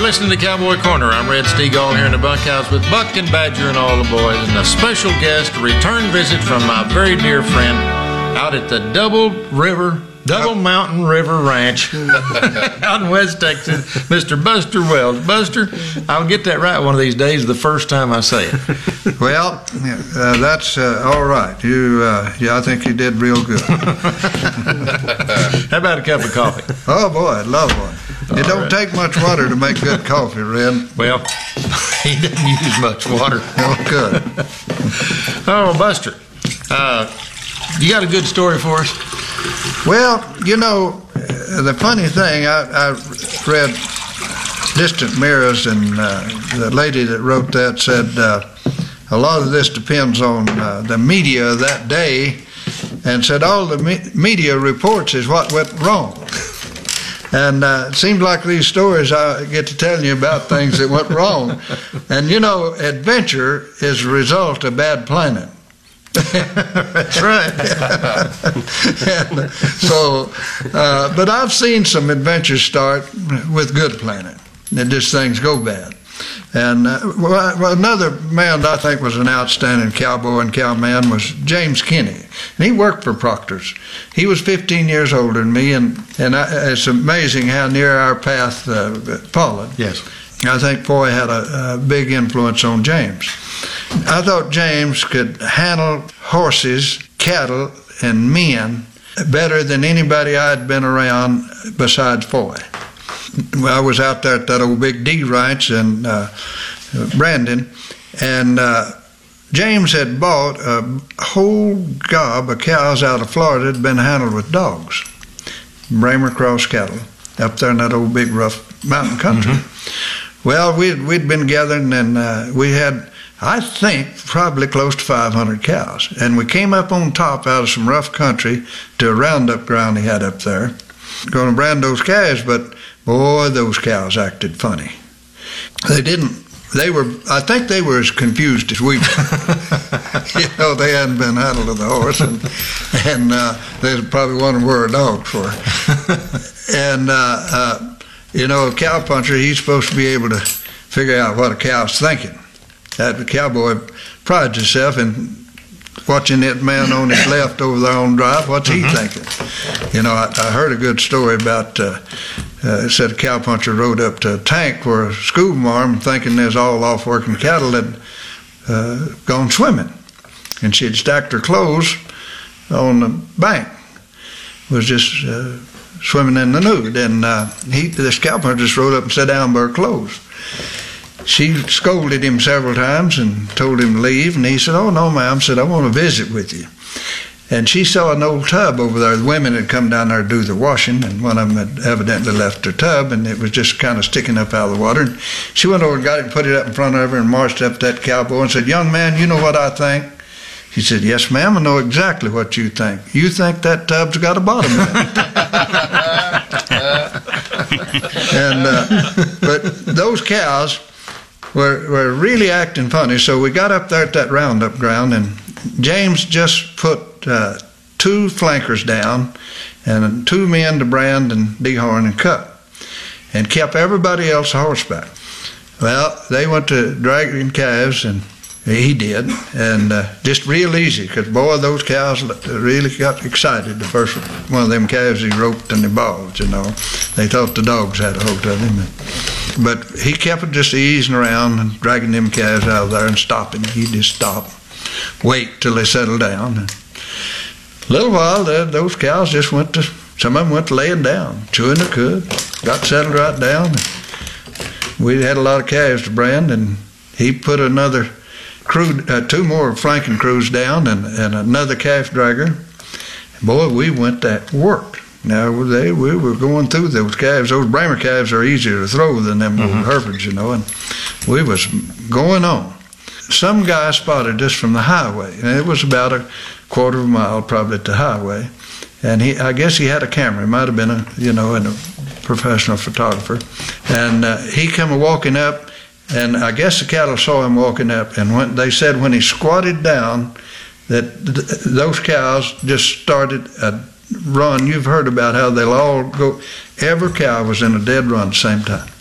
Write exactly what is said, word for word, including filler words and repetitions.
listening to Cowboy Corner. I'm Red Steagall here in the bunkhouse with Buck and Badger and all the boys, and a special guest, a return visit from my very dear friend out at the Double River, Double Mountain River Ranch out in West Texas, Mister Buster Wells. Buster, I'll get that right one of these days, the first time I say it. Well, uh, that's uh, all right. You, uh, yeah, I think you did real good. How about a cup of coffee? Oh boy, I'd love one. It All don't right. take much water to make good coffee, Red. Well, he doesn't use much water. Oh, good. Oh, Buster, uh, you got a good story for us? Well, you know, uh, the funny thing, I, I read Distant Mirrors, and uh, the lady that wrote that said uh, a lot of this depends on uh, the media of that day, and said all the me- media reports is what went wrong. And uh, it seems like these stories I get to tell you about things that went wrong. And, you know, adventure is a result of bad planning. That's right. and so, uh, but I've seen some adventures start with good planning. And just things go bad. And uh, well, another man that I think was an outstanding cowboy and cowman was James Kinney. And he worked for Proctor's. He was fifteen years older than me, and, and I, it's amazing how near our path uh, followed. Yes. I think Foy had a, a big influence on James. I thought James could handle horses, cattle, and men better than anybody I'd been around besides Foy. Well, I was out there at that old Big D ranch in uh, Brandon, and uh, James had bought a whole gob of cows out of Florida that had been handled with dogs. Bramer Cross cattle up there in that old big rough mountain country. Mm-hmm. Well, we'd, we'd been gathering, and uh, we had, I think, probably close to five hundred cows. And we came up on top out of some rough country to a roundup ground he had up there, going to brand those calves, but boy, those cows acted funny. They didn't, they were, I think they were as confused as we were. You know, they hadn't been handled with a horse, and, and uh, they probably wondering where a dog's for. And, uh, uh, you know, a cow puncher, he's supposed to be able to figure out what a cow's thinking. That the cowboy prides himself in watching that man on his left over there on drive, what's he mm-hmm. thinking? You know, I, I heard a good story about, uh, uh, it said a cowpuncher rode up to a tank where a school marm, thinking there's all off-working cattle, had uh, gone swimming. And she'd stacked her clothes on the bank, was just uh, swimming in the nude. And uh, he, this cowpuncher just rode up and sat down by her clothes. She scolded him several times and told him to leave, and he said, "Oh, no, ma'am," said, "I want to visit with you." And she saw an old tub over there. The women had come down there to do the washing, and one of them had evidently left her tub, and it was just kind of sticking up out of the water. And she went over and got it and put it up in front of her and marched up to that cowboy and said, "Young man, you know what I think?" He said, "Yes, ma'am, I know exactly what you think. You think that tub's got a bottom in it." and uh, But those cows were, were really acting funny, so we got up there at that roundup ground, and James just put uh, two flankers down and two men to brand and dehorn and cut, and kept everybody else a horseback. Well, they went to dragging calves, and he did, and uh, just real easy, because boy, those cows really got excited the first one of them calves he roped and he bawled, you know. They thought the dogs had a hold of him. But he kept it just easing around and dragging them calves out of there and stopping. He'd just stop, wait till they settled down. And a little while, those cows just went to, some of them went to laying down, chewing the cud, got settled right down. We had a lot of calves to brand, and he put another crew, uh, two more flanking crews down, and, and another calf dragger. Boy, we went to work. Now, they, we were going through those calves. Those Bramer calves are easier to throw than them mm-hmm. old Herefords, you know, and we was going on. Some guy spotted us from the highway, and it was about a quarter of a mile probably to the highway, and he, I guess he had a camera. He might have been a, you know, a professional photographer, and uh, he come walking up, and I guess the cattle saw him walking up, and when they said when he squatted down that th- those cows just started a run. You've heard about how they'll all go, every cow was in a dead run at the same time.